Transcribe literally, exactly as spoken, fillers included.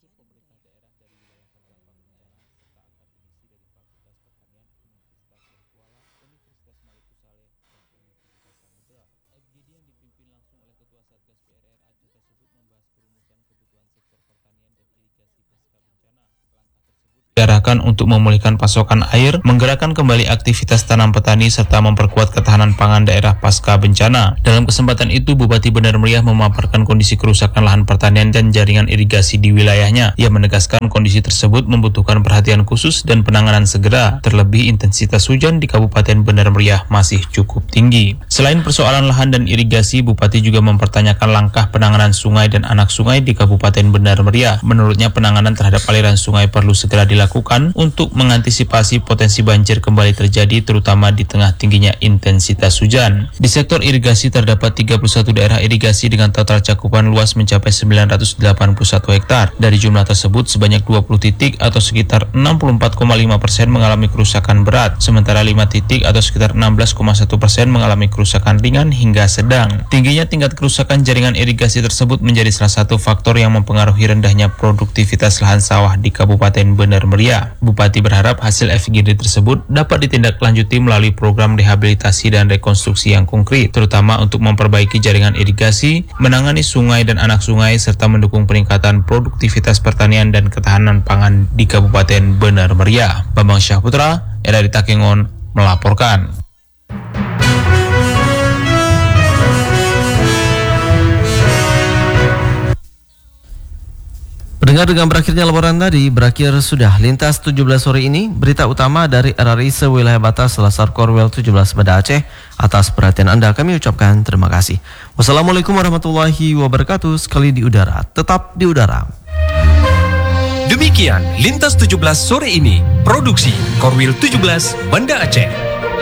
Unsur pemerintah daerah dari wilayah terdampak bencana serta akademisi dari Fakultas Pertanian Universitas Kuala, Universitas Maliku Saleh, dan Universitas Samudra. F G D yang dipimpin langsung oleh Ketua Satgas P R R Aceh tersebut membahas perumusan kebutuhan sektor pertanian dan irigasi pasca bencana. Langkah tersebut diarahkan untuk memulihkan pasokan air, menggerakkan kembali aktivitas tanam petani, serta memperkuat ketahanan pangan daerah pasca bencana. Dalam kesempatan itu, Bupati Benar Meriah memaparkan kondisi kerusakan lahan pertanian dan jaringan irigasi di wilayahnya. Ia menegaskan kondisi tersebut membutuhkan perhatian khusus dan penanganan segera, terlebih intensitas hujan di Kabupaten Benar Meriah masih cukup tinggi. Selain persoalan lahan dan irigasi, Bupati juga mempertanyakan langkah penanganan sungai dan anak sungai di Kabupaten Benar Meriah. Menurutnya, penanganan terhadap aliran sungai perlu segera dilakukan untuk mengantisipasi potensi banjir kembali terjadi, terutama di tengah tingginya intensitas hujan. Di sektor irigasi terdapat tiga puluh satu daerah irigasi dengan total cakupan luas mencapai sembilan ratus delapan puluh satu hektar. Dari jumlah tersebut, sebanyak dua puluh titik atau sekitar enam puluh empat koma lima persen mengalami kerusakan berat, sementara lima titik atau sekitar enam belas koma satu persen mengalami kerusakan ringan hingga sedang. Tingginya tingkat kerusakan jaringan irigasi tersebut menjadi salah satu faktor yang mempengaruhi rendahnya produktivitas lahan sawah di Kabupaten Benar Meriah. Bupati berharap hasil F G D tersebut dapat ditindaklanjuti melalui program rehabilitasi dan rekonstruksi yang konkret, terutama untuk memperbaiki jaringan irigasi, menangani sungai dan anak sungai, serta mendukung peningkatan produktivitas pertanian dan ketahanan pangan di Kabupaten Benar Meriah. Bambang Syahputra, R R I Takengon, melaporkan. Pendengar, dengan berakhirnya laporan tadi, berakhir sudah Lintas tujuh belas sore ini. Berita utama dari R R I sewilayah batas Selasar Korwel tujuh belas Banda Aceh. Atas perhatian Anda kami ucapkan terima kasih. Wassalamualaikum warahmatullahi wabarakatuh. Sekali di udara, tetap di udara. Demikian Lintas tujuh belas sore ini. Produksi Korwil tujuh belas Banda Aceh.